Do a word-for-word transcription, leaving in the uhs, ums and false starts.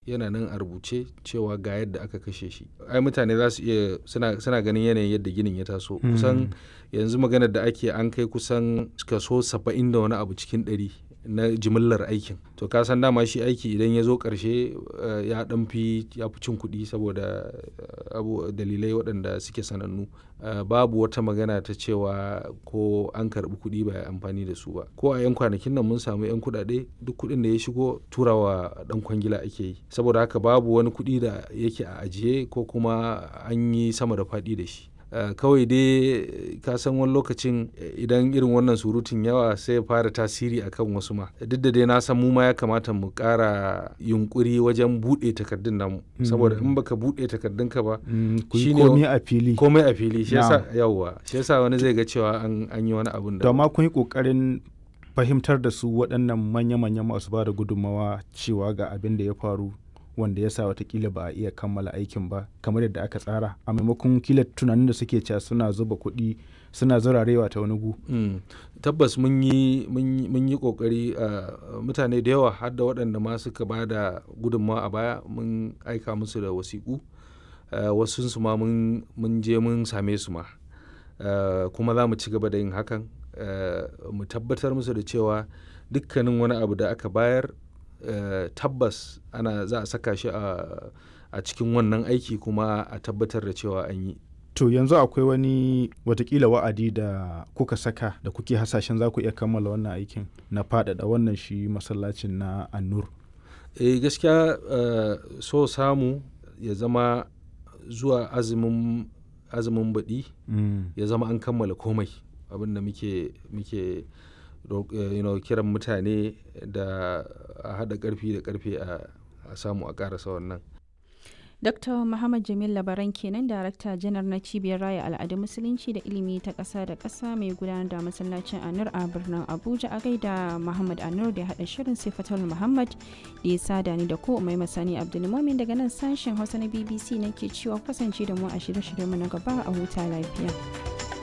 yana nan a rubuce cewa ga yadda aka kashe shi. Ai mutane za su iya suna, suna ganin yanayin yadda ginin ya taso. Mm. Kusan yanzu maganar da ake an kai kusan kaso saba'in da wani abu cikin ɗari na jimillar aikin. To ka san dama shi aiki idan ya zo ƙarshe uh, ya ɗan fi ya fi cin kuɗi saboda uh, abu dalilai waɗanda suke sanannu. Uh, babu wata magana ta cewa ko an karɓi kuɗi ba ya amfani da su ba. Ko a 'yan kwanakin nan mun samu 'yan kuɗaɗe, duk kuɗin da ya shigo turawa ɗan kwangila ake yi. Saboda haka babu wani kuɗi da yake a ajiye ko kuma an yi sama da faɗi da shi. Uh, kawai dai ka san wani lokacin idan irin wannan surutun yawa sai ya fara tasiri akan wasu ma. Duk da dai na san mu ma ya kamata mu ƙara yunkuri wajen buɗe takardun namu. Mm. Saboda in baka buɗe takardunka ba mm, shine komai a fili komai a fili shi yasa yawa shi yasa wani zai ga cewa an, an yi wani abun da to amma kun yi ƙoƙarin fahimtar da su waɗannan manya-manyan masu ba da gudunmawa cewa ga abin da ya faru wanda ya sa watakila ba a iya kammala aikin ba kamar yadda aka tsara a maimakon kila tunanin da suke cewa suna zuba kuɗi suna zurarewa ta wani gu. Mm. Tabbas mun yi mun yi kokari uh, mutane da yawa har da waɗanda ma suka ba da gudunmawa a baya mun aika musu da wasiƙu uh, wasu su ma mun je mun same su ma uh, kuma za mu ci gaba da yin hakan uh, mu tabbatar musu da cewa dukkanin wani abu da aka bayar Uh, tabbas ana za a saka shi a, a cikin wannan aiki kuma a tabbatar da cewa an yi. To yanzu akwai wani watakila wa'adi da kuka saka da kuke hasashen za ku iya kammala wannan aikin na faɗaɗa wannan shi masallacin na An-Nur? Eh gaskiya uh, so samu ya zama zuwa azumin azumin baɗi mm. ya zama an kammala komai abin da muke muke you know, kiran mutane da a haɗa ƙarfi da ƙarfe a samu a ƙarasa wannan. Dokta Muhammad Jamil Labaran kenan, Darakta Janar na Cibiyar Raya Al'adun Musulunci da Ilimi ta ƙasa da ƙasa mai gudanar da masallacin An-Nur a birnin Abuja. A gaida Muhammad An-Nur da ya haɗa shirin Sifatul Muhammad da ya sada ni da ko mai masani Abdulmumin daga nan sashen Hausa na B B C nake cewa kasance da mu a shirye-shiryenmu na gaba a huta lafiya.